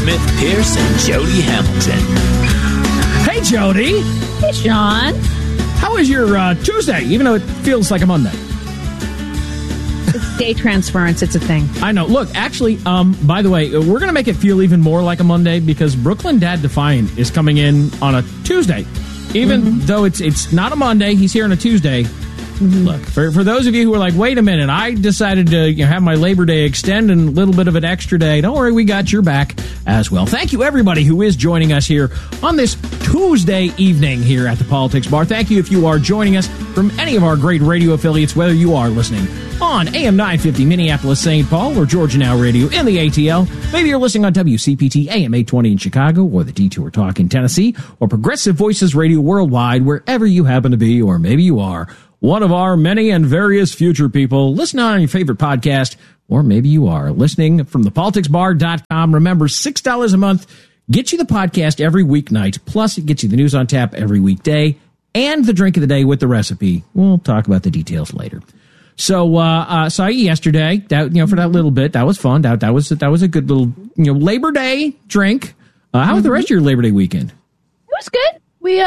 Smith Pierce and Jody Hamilton. Hey, Jody. Hey, Sean. How was your Tuesday, even though it feels like a Monday? It's day transference. It's a thing. I know. Look, actually, by the way, we're going to make it feel even more like a Monday because Brooklyn Dad Defiant is coming in on a Tuesday. Even though it's not a Monday, he's here on a Tuesday. Look, for those of you who are like, wait a minute, I decided to have my Labor Day extend and a little bit of an extra day. Don't worry, we got your back as well. Thank you, everybody who is joining us here on this Tuesday evening here at the Politics Bar. Thank you if you are joining us from any of our great radio affiliates, whether you are listening on AM 950 Minneapolis, St. Paul, or Georgia Now Radio in the ATL. Maybe you're listening on WCPT AM 820 in Chicago, or the Detour Talk in Tennessee, or Progressive Voices Radio worldwide, wherever you happen to be, or maybe you are one of our many and various future people. Listen on your favorite podcast, or maybe you are listening from thepoliticsbar.com. Remember, $6 a month gets you the podcast every weeknight, plus it gets you the news on tap every weekday, and the drink of the day with the recipe. We'll talk about the details later. So, saw you yesterday, that, for that little bit. That was fun. That was a good little, Labor Day drink. How was the rest of your Labor Day weekend? It was good. We,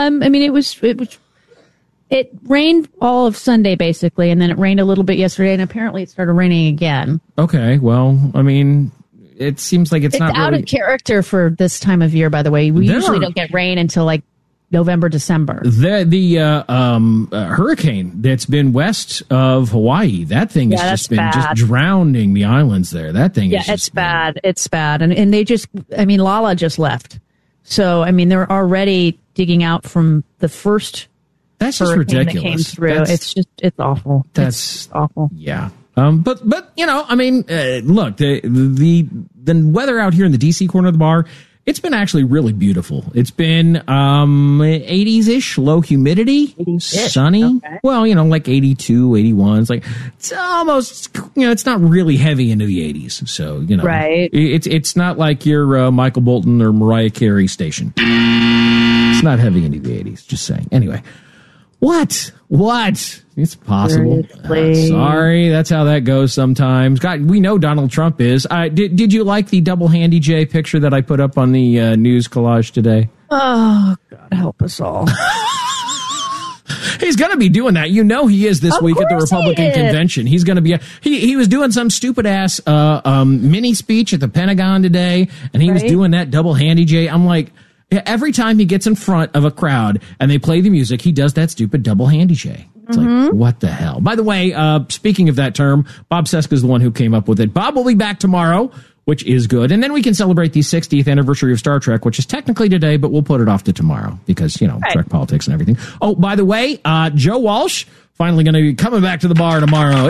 it rained all of Sunday basically, and then it rained a little bit yesterday, and apparently it started raining again. Okay, well, it seems like it's not out really of character for this time of year. By the way, we usually don't get rain until like November, December. The hurricane that's been west of Hawaii, that thing has just drowning the islands there. That thing is it's bad. It's bad. And they just, Lala just left. So, they're already digging out from the first That's just ridiculous. That came through. It's awful. It's awful. Yeah. But look, the weather out here in the DC corner of the bar, it's been actually really beautiful. It's been 80s-ish, low humidity, 80s-ish. sunny. Okay. Well, like 82, 81. It's almost, it's not really heavy into the 80s. So, right. It's not like your Michael Bolton or Mariah Carey station. It's not heavy into the 80s, just saying. Anyway. What? It's possible. Sorry, that's how that goes sometimes. God, we know Donald Trump is. Did you like the double handy J picture that I put up on the news collage today? Oh, God help us all. He's going to be doing that. He is this week at the Republican convention. He's going to be. He was doing some stupid ass mini speech at the Pentagon today, and he was doing that double handy J. I'm like, every time he gets in front of a crowd and they play the music, he does that stupid double handy J. It's like, what the hell? By the way, speaking of that term, Bob Cesca is the one who came up with it. Bob will be back tomorrow, which is good. And then we can celebrate the 60th anniversary of Star Trek, which is technically today, but we'll put it off to tomorrow because, Trek politics and everything. Oh, by the way, Joe Walsh finally going to be coming back to the bar tomorrow.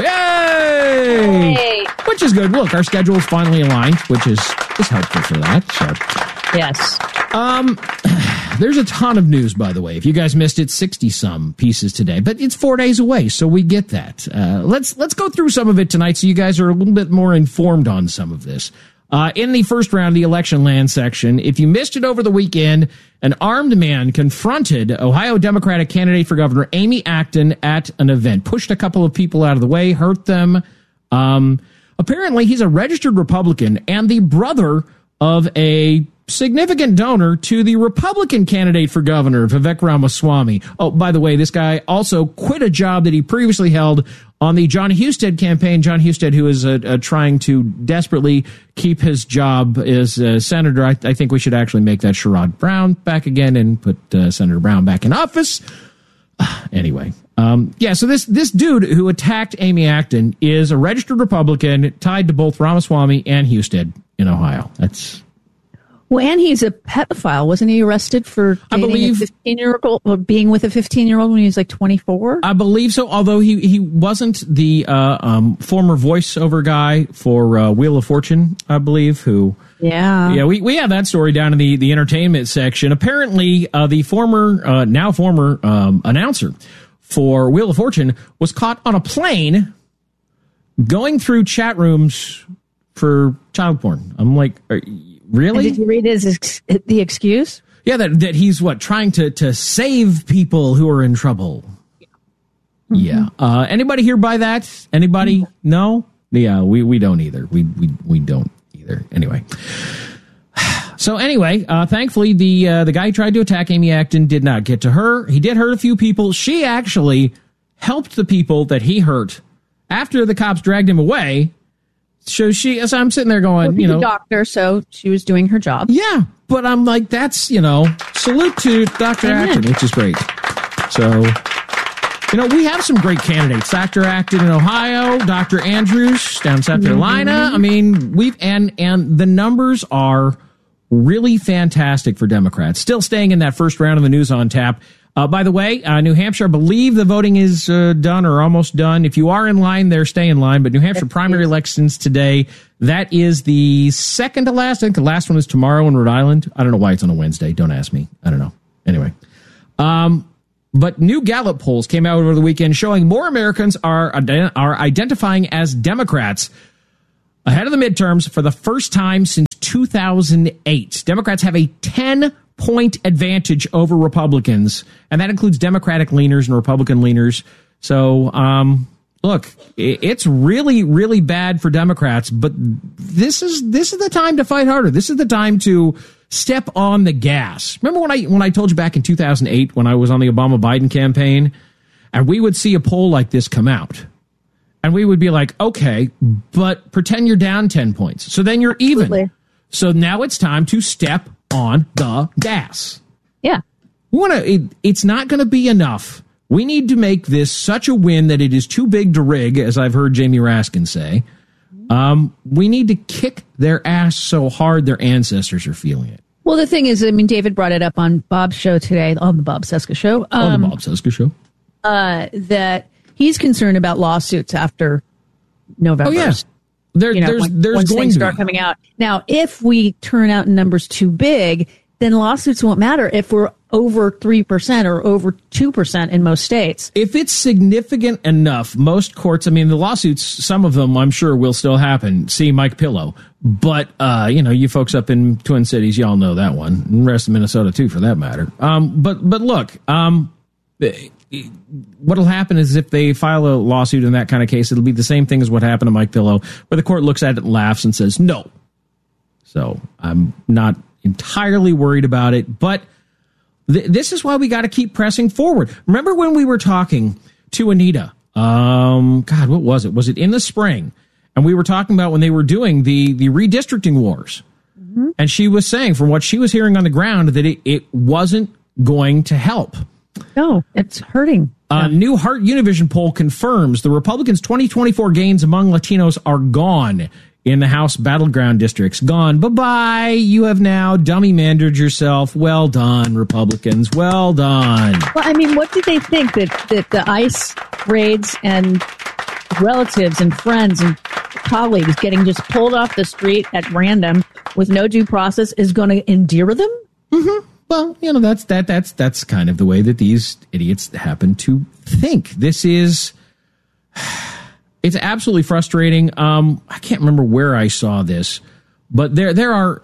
Yay! Hey. Which is good. Look, our schedule is finally aligned, which is helpful for that. So. Yes. There's a ton of news, by the way. If you guys missed it, 60-some pieces today, but it's 4 days away, so we get that. Let's go through some of it tonight so you guys are a little bit more informed on some of this. In the first round, the election land section, if you missed it over the weekend, an armed man confronted Ohio Democratic candidate for governor Amy Acton at an event, pushed a couple of people out of the way, hurt them. Apparently, he's a registered Republican and the brother of a significant donor to the Republican candidate for governor, Vivek Ramaswamy. Oh, by the way, this guy also quit a job that he previously held on the John Husted campaign. John Husted, who is trying to desperately keep his job as senator. I think we should actually make that Sherrod Brown back again and put Senator Brown back in office. Anyway. So this dude who attacked Amy Acton is a registered Republican tied to both Ramaswamy and Husted in Ohio. Well, and he's a pedophile. Wasn't he arrested for dating a 15-year-old or being with a 15-year-old when he was like 24? I believe so, although he wasn't the former voiceover guy for Wheel of Fortune, I believe, who... Yeah. We have that story down in the entertainment section. Apparently, the now former announcer for Wheel of Fortune was caught on a plane going through chat rooms for child porn. I'm like, really? And did you read the excuse? Yeah, that he's trying to save people who are in trouble. Yeah. Anybody here buy that? Anybody? No? Yeah, we don't either. We don't either. Anyway. So anyway, thankfully, the guy who tried to attack Amy Acton did not get to her. He did hurt a few people. She actually helped the people that he hurt after the cops dragged him away. So I'm sitting there going, a doctor, so she was doing her job. Yeah, but I'm like, that's, salute to Dr. Acton, which is great. So, we have some great candidates. Dr. Acton in Ohio, Dr. Andrews down South Carolina. I mean, and the numbers are really fantastic for Democrats. Still staying in that first round of the News on Tap. By the way, New Hampshire, I believe the voting is done or almost done. If you are in line there, stay in line. But New Hampshire primary elections today, that is the second to last. I think the last one is tomorrow in Rhode Island. I don't know why it's on a Wednesday. Don't ask me. I don't know. Anyway. But new Gallup polls came out over the weekend showing more Americans are identifying as Democrats ahead of the midterms for the first time since 2008. Democrats have a 10-point advantage over Republicans, and that includes Democratic leaners and Republican leaners. So, look, it's really, really bad for Democrats, but this is the time to fight harder. This is the time to step on the gas. Remember when I told you back in 2008 when I was on the Obama-Biden campaign, and we would see a poll like this come out, and we would be like, okay, but pretend you're down 10 points. So then you're even. Absolutely. So now it's time to step on the gas. Yeah. It's not going to be enough. We need to make this such a win that it is too big to rig, as I've heard Jamie Raskin say. We need to kick their ass so hard their ancestors are feeling it. Well, the thing is, David brought it up on Bob's show today, on the Bob Cesca show. On the Bob Cesca show. That he's concerned about lawsuits after November. Oh, yeah. There's going to start coming out. Now, if we turn out numbers too big, then lawsuits won't matter if we're over 3% or over 2% in most states. If it's significant enough, most courts, the lawsuits, some of them I'm sure will still happen. See Mike Pillow. But, you folks up in Twin Cities, y'all know that one. And the rest of Minnesota, too, for that matter. But look, what'll happen is if they file a lawsuit in that kind of case, it'll be the same thing as what happened to Mike Pillow, where the court looks at it and laughs and says no. So I'm not entirely worried about it, but this is why we got to keep pressing forward. Remember when we were talking to Anita? God, what was it? Was it in the spring? And we were talking about when they were doing the redistricting wars. Mm-hmm. And she was saying, from what she was hearing on the ground, that it wasn't going to help. No, it's hurting. A new Hart Univision poll confirms the Republicans' 2024 gains among Latinos are gone in the House battleground districts. Gone. Bye-bye. You have now dummy-mandered yourself. Well done, Republicans. Well done. Well, what did they think? That the ICE raids and relatives and friends and colleagues getting just pulled off the street at random with no due process is going to endear them? Mm-hmm. Well, that's kind of the way that these idiots happen to think. It's absolutely frustrating. I can't remember where I saw this, but there are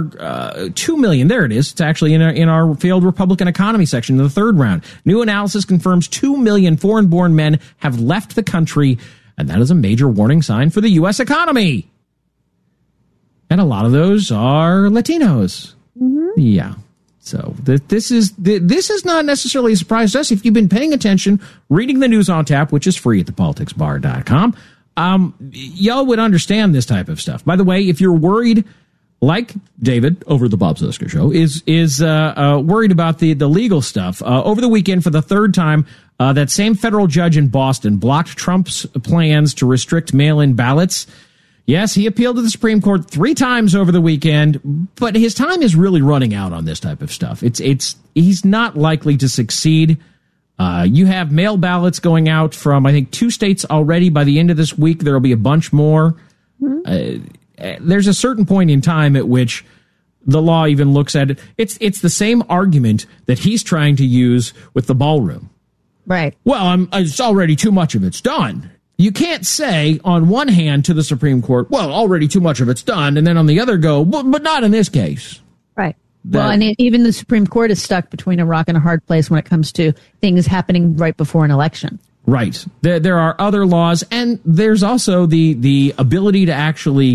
2 million. There it is. It's actually in our failed Republican economy section in the third round. New analysis confirms 2 million foreign-born men have left the country, and that is a major warning sign for the U.S. economy. And a lot of those are Latinos. Mm-hmm. Yeah. So this is not necessarily a surprise to us. If you've been paying attention, reading the News on Tap, which is free at thepoliticsbar.com, y'all would understand this type of stuff. By the way, if you're worried, like David over the Bob Cesca show, is worried about the legal stuff, over the weekend for the third time, that same federal judge in Boston blocked Trump's plans to restrict mail-in ballots. Yes, he appealed to the Supreme Court 3 times over the weekend, but his time is really running out on this type of stuff. He's not likely to succeed. You have mail ballots going out from, I think, 2 states already. By the end of this week, there will be a bunch more. Mm-hmm. There's a certain point in time at which the law even looks at it. It's the same argument that he's trying to use with the ballroom. Right. Well, it's already too much of it's done. You can't say on one hand to the Supreme Court, well, already too much of it's done, and then on the other go, but not in this case. Right. Well, and even the Supreme Court is stuck between a rock and a hard place when it comes to things happening right before an election. Right. There are other laws, and there's also the ability to actually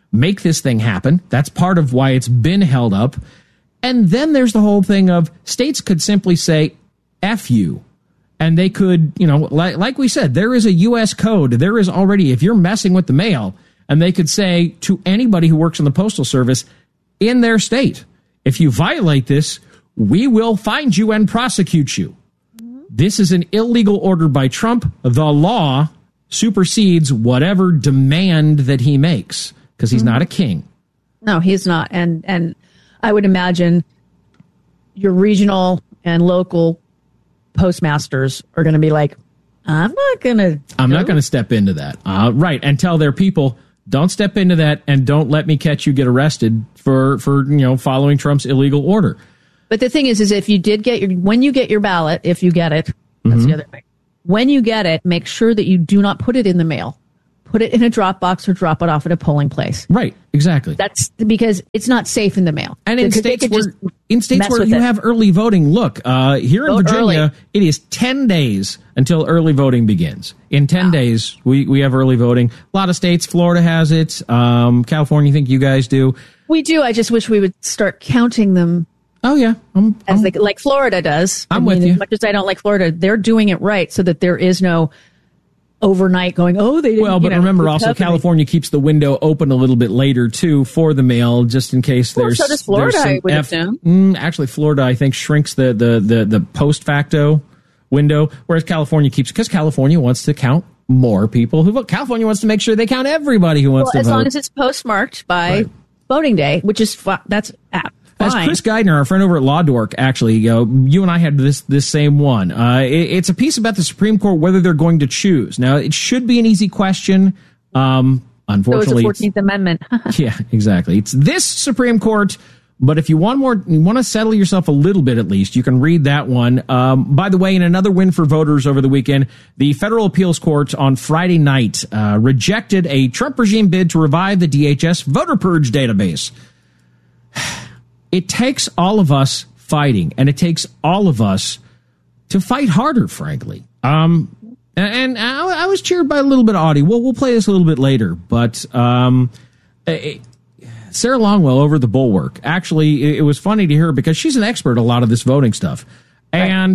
make this thing happen. That's part of why it's been held up. And then there's the whole thing of states could simply say, F you. And they could, like we said, there is a U.S. code. There is already, if you're messing with the mail, and they could say to anybody who works in the Postal Service in their state, if you violate this, we will find you and prosecute you. This is an illegal order by Trump. The law supersedes whatever demand that he makes because he's not a king. No, he's not. And I would imagine your regional and local postmasters are going to be like, I'm not going to step into that. Right. And tell their people, don't step into that and don't let me catch you get arrested for following Trump's illegal order. But the thing is if you did when you get your ballot, if you get it, that's the other thing. When you get it, make sure that you do not put it in the mail. Put it in a drop box or drop it off at a polling place. Right, exactly. That's because it's not safe in the mail. And in states where you have early voting, look, here in Virginia, it is 10 days until early voting begins. In 10 days, we have early voting. A lot of states, Florida has it. California, I think you guys do. We do. I just wish we would start counting them. Oh, yeah. Like Florida does. I'm with you. As much as I don't like Florida, they're doing it right so that there is no overnight going, they didn't. Well, but remember also California keeps the window open a little bit later, too, for the mail, just in case there's... so does Florida, I would assume. Actually, Florida, I think, shrinks the post facto window, whereas California keeps... Because California wants to count more people who vote. California wants to make sure they count everybody who wants to vote. As long as it's postmarked by voting day, which is... That's apt. As Chris Geidner, our friend over at Law Dork, actually, you and I had this same one. It's a piece about the Supreme Court, whether they're going to choose. Now, it should be an easy question. Unfortunately, so it's the 14th Amendment. Yeah, exactly. It's this Supreme Court, but if you want to settle yourself a little bit at least, you can read that one. By the way, in another win for voters over the weekend, the Federal Appeals Court on Friday night rejected a Trump regime bid to revive the DHS voter purge database. It takes all of us fighting, and it takes all of us to fight harder, frankly. And I was cheered by a little bit of audio. We'll play this a little bit later, but Sarah Longwell over the Bulwark. Actually, it was funny to hear because she's an expert at a lot of this voting stuff. And,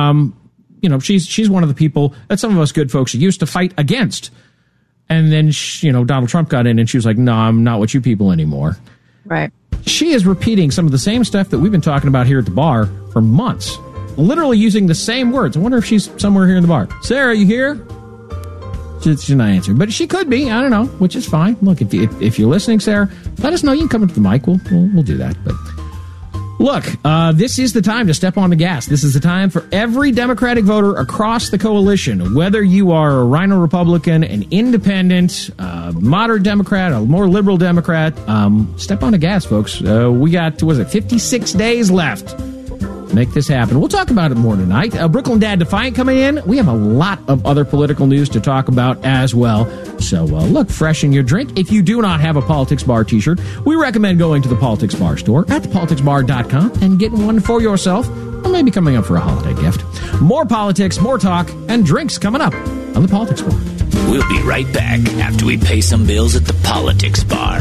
she's one of the people that some of us good folks used to fight against. And then, Donald Trump got in and she was like, no, I'm not with you people anymore. Right. She is repeating some of the same stuff that we've been talking about here at the bar for months. Literally using the same words. I wonder if she's somewhere here in the bar. Sarah, you here? She's not answering. But she could be. I don't know, which is fine. Look, if you're listening, Sarah, let us know. You can come into the mic. We'll do that. But look, this is the time to step on the gas. This is the time for every Democratic voter across the coalition, whether you are a Rhino Republican, an independent, moderate Democrat, a more liberal Democrat, step on the gas, folks. We got, 56 days left. Make this happen. We'll talk about it more tonight. Brooklyn Dad Defiant coming in. We have a lot of other political news to talk about as well. So look, freshen your drink. If you do not have a Politics Bar t-shirt, we recommend going to the Politics Bar store at thepoliticsbar.com and getting one for yourself, or maybe coming up for a holiday gift. More politics, more talk, and drinks coming up on the Politics Bar. We'll be right back after we pay some bills at the Politics Bar.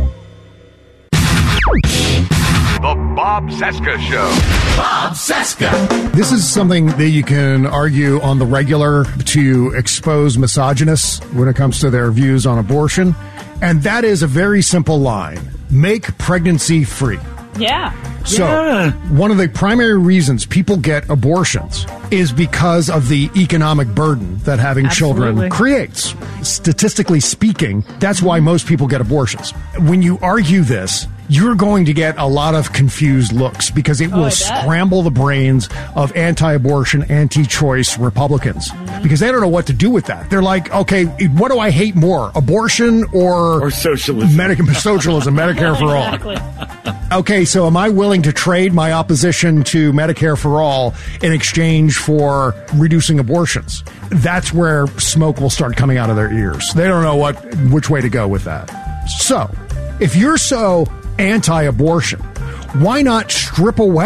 The Bob Cesca Show. Bob Cesca. This is something that you can argue on the regular to expose misogynists when it comes to their views on abortion. And that is a very simple line. Make pregnancy free. Yeah. So one of the primary reasons people get abortions is because of the economic burden that having children creates. Statistically speaking, that's why most people get abortions. When you argue this, you're going to get a lot of confused looks because it will scramble the brains of anti-abortion, anti-choice Republicans because they don't know what to do with that. They're like, okay, what do I hate more, abortion or socialism? Socialism, Medicare for all. Okay, so am I willing to trade my opposition to Medicare for all in exchange for reducing abortions? That's where smoke will start coming out of their ears. They don't know which way to go with that. So, if you're so anti-abortion, why not strip away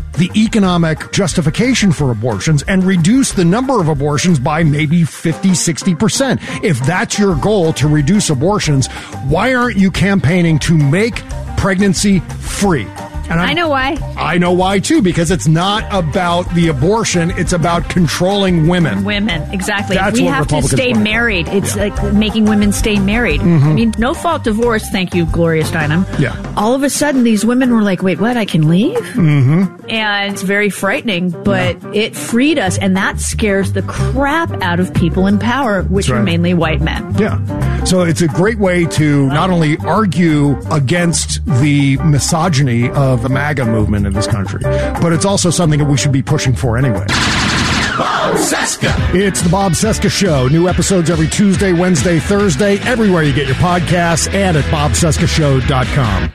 the economic justification for abortions and reduce the number of abortions by maybe 50, 60%. If that's your goal, to reduce abortions, why aren't you campaigning to make pregnancy free? And I know why. I know why, too, because it's not about the abortion. It's about controlling women. Women, exactly. That's we what have to Republicans stay want. married. It's like making women stay married. Mm-hmm. I mean, no-fault divorce, thank you, Gloria Steinem. Yeah. All of a sudden, these women were like, wait, what, I can leave? Mm-hmm. And it's very frightening, but it freed us, and that scares the crap out of people in power, which That's right. are mainly white men. Yeah. So it's a great way to not only argue against the misogyny of the MAGA movement in this country, but it's also something that we should be pushing for anyway. Bob Cesca. It's the Bob Cesca Show. New episodes every Tuesday, Wednesday, Thursday, everywhere you get your podcasts, and at bobcescashow.com.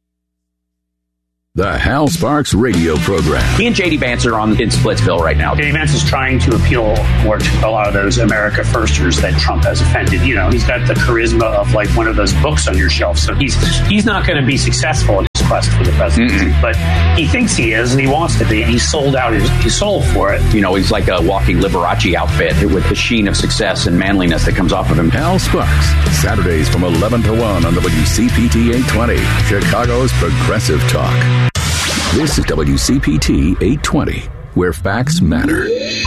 The Hal Sparks radio program. He and J.D. Vance are in Splitsville right now. J.D. Vance is trying to appeal more to a lot of those America Firsters that Trump has offended. You know, he's got the charisma of like one of those books on your shelf. So he's not going to be successful in his quest for the presidency. But he thinks he is, and he wants to be. And he's sold out his soul for it. You know, he's like a walking Liberace outfit with the sheen of success and manliness that comes off of him. Hal Sparks, Saturdays from 11 to 1 on WCPT 820, Chicago's Progressive Talk. This is WCPT 820, where facts matter.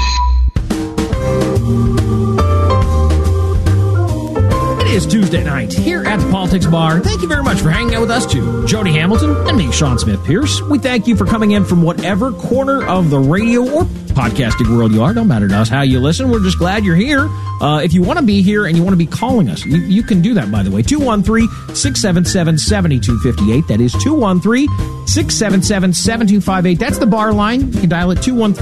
It is Tuesday night here at the Politics Bar. Thank you very much for hanging out with us too. Jody Hamilton and me, Sean Smith-Pierce. We thank you for coming in from whatever corner of the radio or podcasting world you are. Don't matter to us how you listen. We're just glad you're here. If you want to be here and you want to be calling us, you can do that, by the way. 213-677-7258. That is 213-677-7258. That's the bar line. You can dial it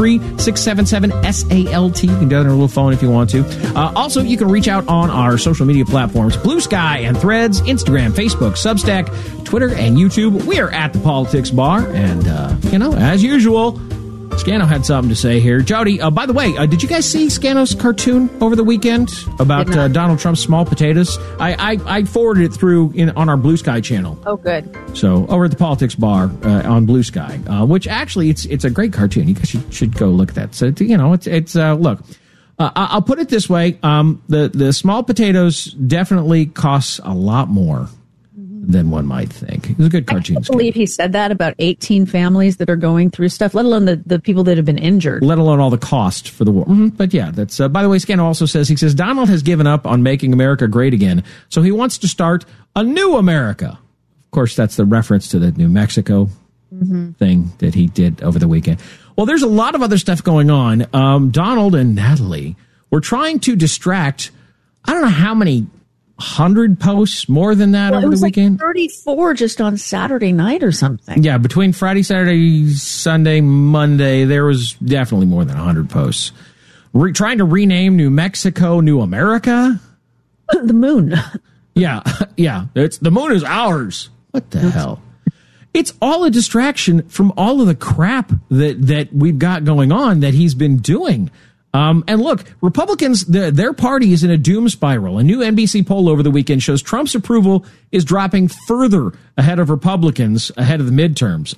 213-677-SALT. You can do it on a little phone if you want to. Also, you can reach out on our social media platforms, Blue Sky and Threads, Instagram, Facebook, Substack, Twitter, and YouTube. We are at the Politics Bar. And, as usual, Scano had something to say here. Jody, by the way, did you guys see Scano's cartoon over the weekend about Donald Trump's small potatoes? I forwarded it through on our Blue Sky channel. Oh, good. So over at the Politics Bar on Blue Sky, which actually it's a great cartoon. You guys should go look at that. So it's look. I'll put it this way: the small potatoes definitely costs a lot more than one might think. It's a good cartoon. I can't believe he said that about 18 families that are going through stuff, let alone the people that have been injured. Let alone all the cost for the war. But yeah, that's, by the way, Scano also says, Donald has given up on making America great again, so he wants to start a new America. Of course, that's the reference to the New Mexico thing that he did over the weekend. Well, there's a lot of other stuff going on. Donald and Natalie were trying to distract, I don't know how many 100 posts, more than that over the weekend. Like 34 just on Saturday night or something. Yeah, between Friday, Saturday, Sunday, Monday, there was definitely more than 100 posts. Trying to rename New Mexico New America. The moon. Yeah. It's the moon is ours. What the hell? It's all a distraction from all of the crap that we've got going on that he's been doing. And look, Republicans, their party is in a doom spiral. A new NBC poll over the weekend shows Trump's approval is dropping further ahead of Republicans ahead of the midterms.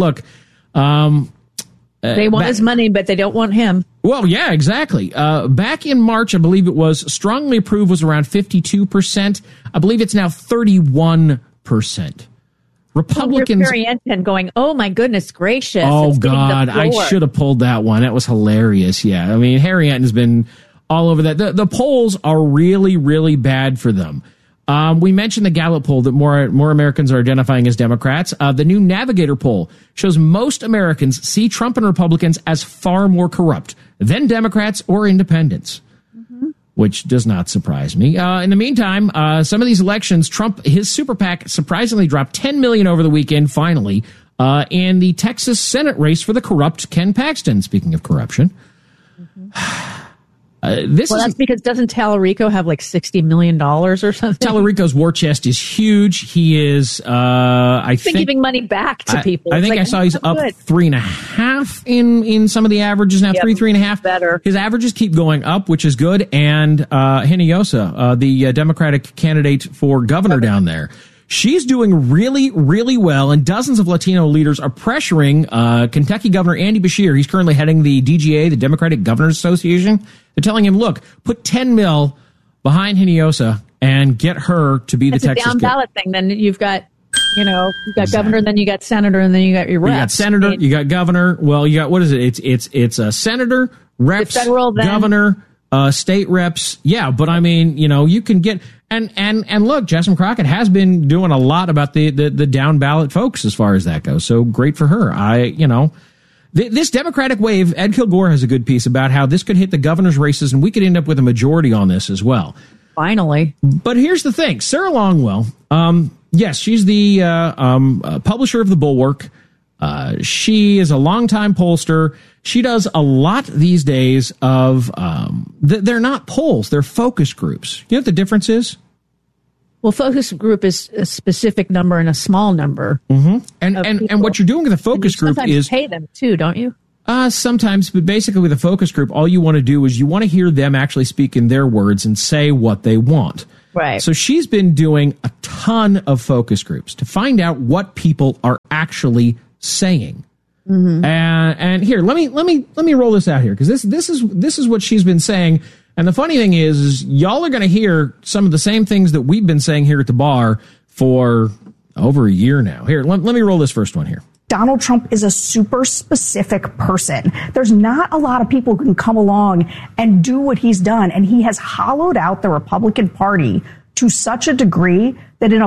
They want his money, but they don't want him. Well, yeah, exactly. Back in March, I believe it was, strongly approved was around 52%. I believe it's now 31%. Republicans. Harry Enten going, oh my goodness gracious. Oh God, I should have pulled that one. That was hilarious. Yeah, I mean, Harry Enten's been all over that. The polls are really, really bad for them. We mentioned the Gallup poll that more Americans are identifying as Democrats. The new Navigator poll shows most Americans see Trump and Republicans as far more corrupt than Democrats or independents. Which does not surprise me. In the meantime, some of these elections, Trump, his super PAC surprisingly dropped $10 million over the weekend, finally, in the Texas Senate race for the corrupt Ken Paxton. Speaking of corruption. That's because doesn't Tallarico have like $60 million or something? Tallarico's war chest is huge. He is, I think, giving money back to people. I think I saw he's up 3.5 in some of the averages now. 3.5. Better. His averages keep going up, which is good. And Hinojosa, the Democratic candidate for governor down there, She's doing really, really well, and dozens of Latino leaders are pressuring Kentucky Governor Andy Beshear. He's currently heading the DGA, the Democratic Governors Association. They're telling him, look, put $10 million behind Hinojosa and get her to be the Texas down ballot thing. Then you've got, you've got governor, then you got senator, and then you got your reps. You got senator, you got governor. Well, you got, what is it? It's a senator, reps, federal, governor, state reps. Yeah, but I mean, you can get, and look, Jessamine Crockett has been doing a lot about the down ballot folks as far as that goes. So great for her. This Democratic wave, Ed Kilgore has a good piece about how this could hit the governor's races and we could end up with a majority on this as well. Finally. But here's the thing. Sarah Longwell, yes, she's the publisher of The Bulwark. She is a longtime pollster. She does a lot these days of, they're not polls, they're focus groups. You know what the difference is? Well, focus group is a specific number and a small number. Mm-hmm. And what you're doing with a focus group is pay them too, don't you? Sometimes, but basically with a focus group, all you want to do is you want to hear them actually speak in their words and say what they want. Right. So she's been doing a ton of focus groups to find out what people are actually saying. Mm-hmm. And here, let me roll this out here, because this is what she's been saying. And the funny thing is y'all are going to hear some of the same things that we've been saying here at the bar for over a year now. Here, let me roll this first one here. Donald Trump is a super specific person. There's not a lot of people who can come along and do what he's done. And he has hollowed out the Republican Party to such a degree that in a